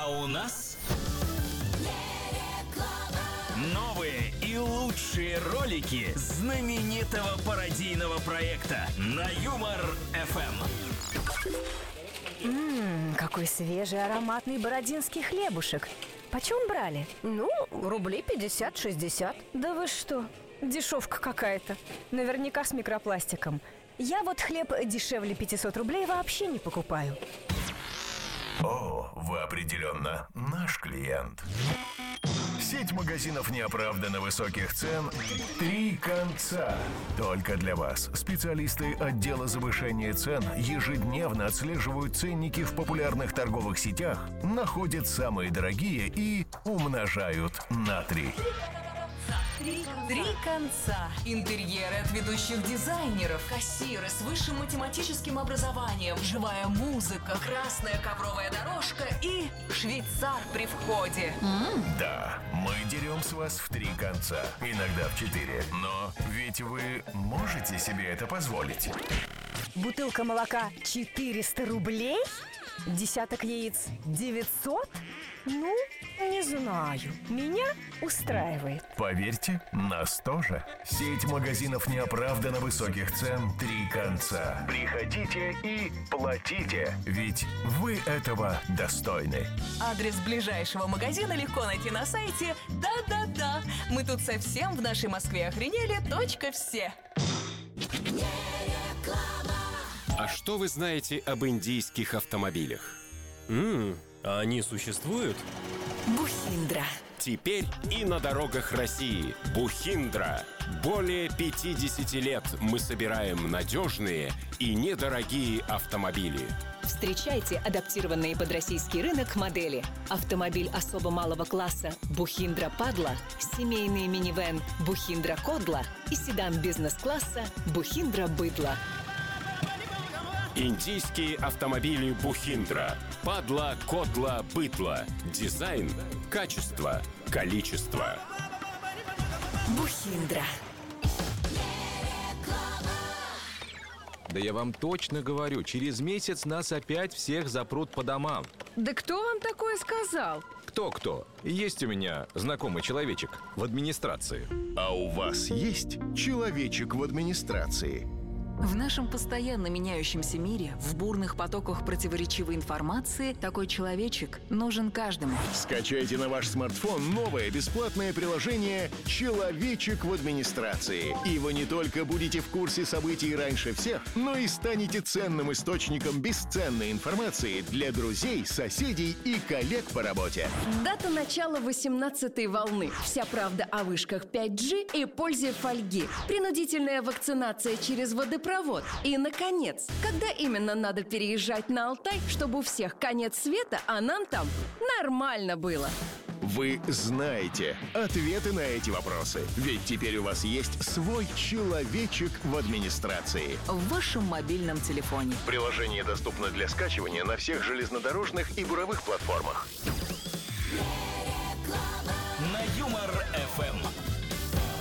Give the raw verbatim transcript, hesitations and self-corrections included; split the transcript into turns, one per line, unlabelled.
А у нас новые и лучшие ролики знаменитого пародийного проекта на Юмор эф эм.
Ммм, какой свежий ароматный бородинский хлебушек. Почем брали?
Ну, рублей пятьдесят-шестьдесят.
Да вы что, дешевка какая-то. Наверняка с микропластиком. Я вот хлеб дешевле пятьсот рублей вообще не покупаю.
О, вы определенно наш клиент. Сеть магазинов неоправданно высоких цен «Три конца». Только для вас специалисты отдела завышения цен ежедневно отслеживают ценники в популярных торговых сетях, находят самые дорогие и умножают на три.
Три конца. Интерьеры от ведущих дизайнеров, кассиры с высшим математическим образованием, живая музыка, красная ковровая дорожка и швейцар при входе.
М-м. Да, мы дерем с вас в три конца, иногда в четыре. Но ведь вы можете себе это позволить.
Бутылка молока четыреста рублей? Десяток яиц девятьсот? Ну, не знаю. Меня устраивает.
Поверьте, нас тоже. Сеть магазинов неоправданно высоких цен «Три конца». Приходите и платите, ведь вы этого достойны.
Адрес ближайшего магазина легко найти на сайте. Да-да-да, мы тут совсем в нашей Москве охренели. Точка все.
А что вы знаете об индийских автомобилях?
Ммм, а они существуют?
Бухиндра.
Теперь и на дорогах России. Бухиндра. Более пятьдесят лет мы собираем надежные и недорогие автомобили.
Встречайте адаптированные под российский рынок модели. Автомобиль особо малого класса Бухиндра Падла, семейный минивэн Бухиндра Кодла и седан бизнес-класса Бухиндра Быдло.
Индийские автомобили Бухиндра. Падла, Кодла, Быдло. Дизайн, качество, количество.
Бухиндра.
Да я вам точно говорю, через месяц нас опять всех запрут по домам.
Да кто вам такое сказал?
Кто-кто? Есть у меня знакомый человечек в администрации.
А у вас есть человечек в администрации?
В нашем постоянно меняющемся мире, в бурных потоках противоречивой информации, такой человечек нужен каждому.
Скачайте на ваш смартфон новое бесплатное приложение «Человечек в администрации». И вы не только будете в курсе событий раньше всех, но и станете ценным источником бесценной информации для друзей, соседей и коллег по работе.
Дата начала восемнадцатой волны. Вся правда о вышках пять джи и пользе фольги. Принудительная вакцинация через водопровод. И, наконец, когда именно надо переезжать на Алтай, чтобы у всех конец света, а нам там нормально было?
Вы знаете ответы на эти вопросы. Ведь теперь у вас есть свой человечек в администрации.
В вашем мобильном телефоне.
Приложение доступно для скачивания на всех железнодорожных и буровых платформах.
На Юмор эф эм.